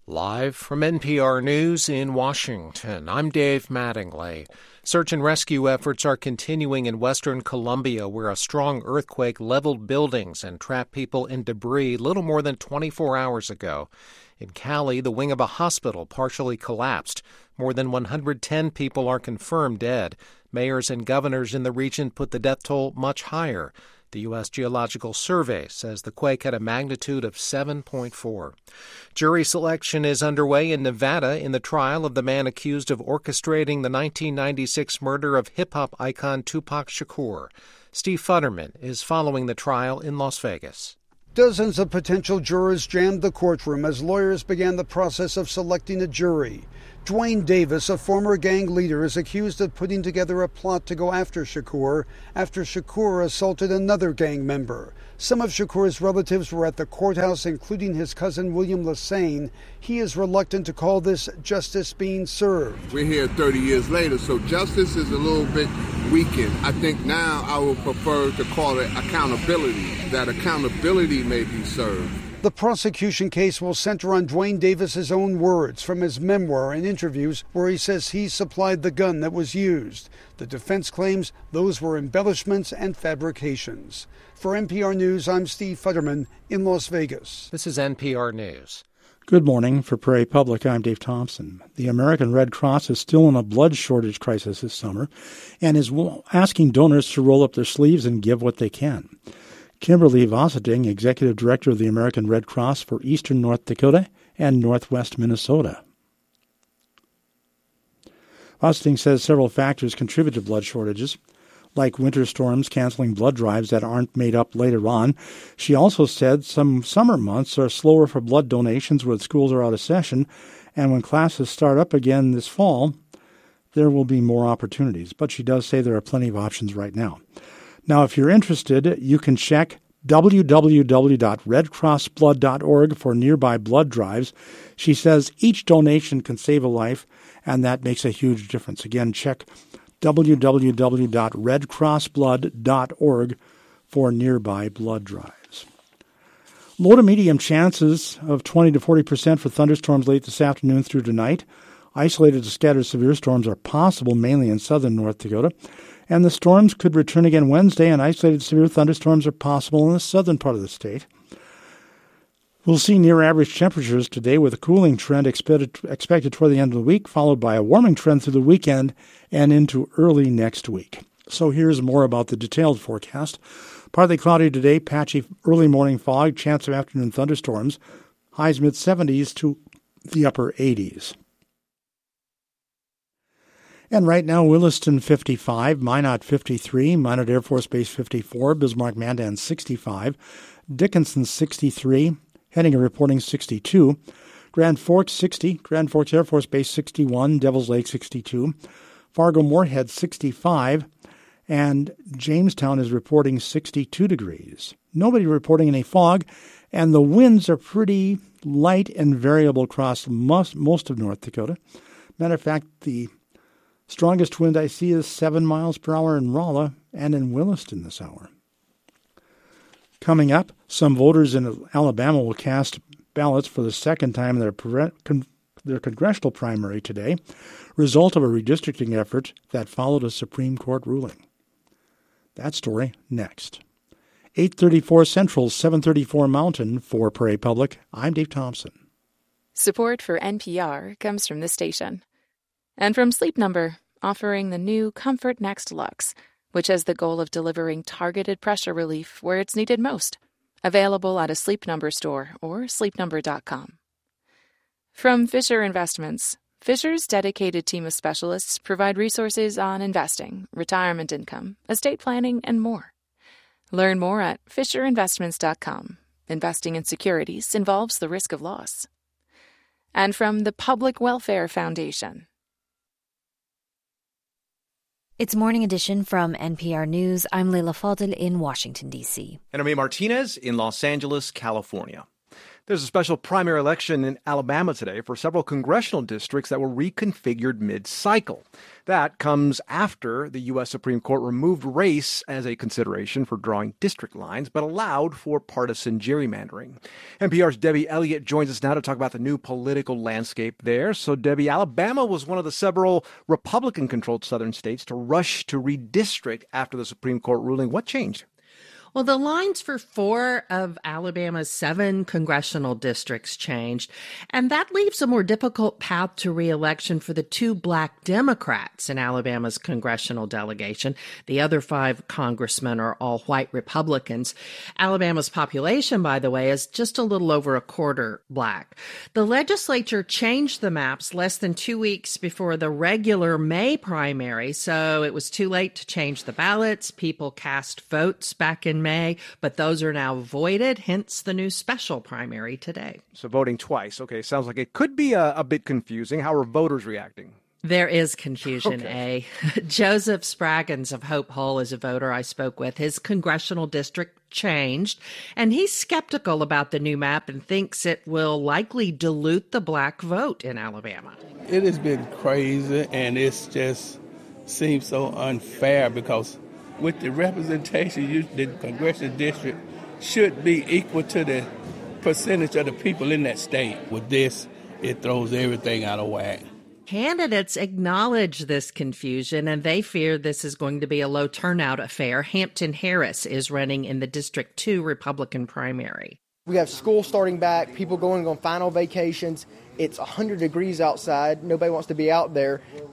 Live from NPR News in Washington, I'm Dave Mattingly. Search and rescue efforts are continuing in western Colombia, where a strong earthquake leveled buildings and trapped people in debris little more than 24 hours ago. In Cali, the wing of a hospital partially collapsed. More than 110 people are confirmed dead. Mayors and governors in the region put the death toll much higher. The U.S. Geological Survey says the quake had a magnitude of 7.4. Jury selection is underway in Nevada in the trial of the man accused of orchestrating the 1996 murder of hip-hop icon Tupac Shakur. Steve Futterman is following the trial in Las Vegas. Dozens of potential jurors jammed the courtroom as lawyers began the process of selecting a jury. Dwayne Davis, a former gang leader, is accused of putting together a plot to go after Shakur assaulted another gang member. Some of Shakur's relatives were at the courthouse, including his cousin William Lassane. He is reluctant to call this justice being served. We're here 30 years later, so justice is a little bit weakened. I think now I would prefer to call it accountability, that accountability may be served. The prosecution case will center on Dwayne Davis's own words from his memoir and interviews where he says he supplied the gun that was used. The defense claims those were embellishments and fabrications. For NPR News, I'm Steve Futterman in Las Vegas. This is NPR News. Good morning. For Prairie Public, I'm Dave Thompson. The American Red Cross is still in a blood shortage crisis this summer and is asking donors to roll up their sleeves and give what they can. Kimberly Vossending, Executive Director of the American Red Cross for Eastern North Dakota and Northwest Minnesota. Vossending says several factors contribute to blood shortages, like winter storms canceling blood drives that aren't made up later on. She also said some summer months are slower for blood donations when schools are out of session, and when classes start up again this fall, there will be more opportunities. But she does say there are plenty of options right now. Now, if you're interested, you can check www.redcrossblood.org for nearby blood drives. She says each donation can save a life, and that makes a huge difference. Again, check www.redcrossblood.org for nearby blood drives. Low to medium chances of 20 to 40% for thunderstorms late this afternoon through tonight. Isolated to scattered severe storms are possible mainly in southern North Dakota. And the storms could return again Wednesday, and isolated severe thunderstorms are possible in the southern part of the state. We'll see near-average temperatures today with a cooling trend expected toward the end of the week, followed by a warming trend through the weekend and into early next week. So here's more about the detailed forecast. Partly cloudy today, patchy early morning fog, chance of afternoon thunderstorms, highs mid-70s to the upper 80s. And right now, Williston 55, Minot 53, Minot Air Force Base 54, Bismarck-Mandan 65, Dickinson 63, Henninger reporting 62, Grand Forks 60, Grand Forks Air Force Base 61, Devils Lake 62, Fargo-Moorhead 65, and Jamestown is reporting 62 degrees. Nobody reporting any fog, and the winds are pretty light and variable across most of North Dakota. Matter of fact, the strongest wind I see is 7 miles per hour in Rolla and in Williston this hour. Coming up, some voters in Alabama will cast ballots for the second time in their congressional primary today, result of a redistricting effort that followed a Supreme Court ruling. That story next. 8:34 Central, 7:34 Mountain. For Prairie Public, I'm Dave Thompson. Support for NPR comes from this station. And from Sleep Number, offering the new Comfort Next Luxe, which has the goal of delivering targeted pressure relief where it's needed most. Available at a Sleep Number store or sleepnumber.com. From Fisher Investments, Fisher's dedicated team of specialists provide resources on investing, retirement income, estate planning, and more. Learn more at fisherinvestments.com. Investing in securities involves the risk of loss. And from the Public Welfare Foundation. It's Morning Edition from NPR News. I'm Leila Fadel in Washington, D.C. And I'm Martinez in Los Angeles, California. There's a special primary election in Alabama today for several congressional districts that were reconfigured mid-cycle. That comes after the U.S. Supreme Court removed race as a consideration for drawing district lines, but allowed for partisan gerrymandering. NPR's Debbie Elliott joins us now to talk about the new political landscape there. So, Debbie, Alabama was one of the several Republican-controlled southern states to rush to redistrict after the Supreme Court ruling. What changed? Well, the lines for 4 of Alabama's 7 congressional districts changed, and that leaves a more difficult path to re-election for the 2 black Democrats in Alabama's congressional delegation. The other 5 congressmen are all white Republicans. Alabama's population, by the way, is just a little over a quarter black. The legislature changed the maps less than 2 weeks before the regular May primary, so it was too late to change the ballots. People cast votes back in May, but those are now voided, hence the new special primary today. So voting twice. Okay, sounds like it could be a bit confusing. How are voters reacting? There is confusion, Joseph Spraggins of Hope Hull is a voter I spoke with. His congressional district changed, and he's skeptical about the new map and thinks it will likely dilute the black vote in Alabama. It has been crazy, and it's just seems so unfair because with the representation, the congressional district should be equal to the percentage of the people in that state. With this, it throws everything out of whack. Candidates acknowledge this confusion, and they fear this is going to be a low turnout affair. Hampton Harris is running in the District 2 Republican primary. We have school starting back, people going on final vacations. It's 100 degrees outside. Nobody wants to be out there.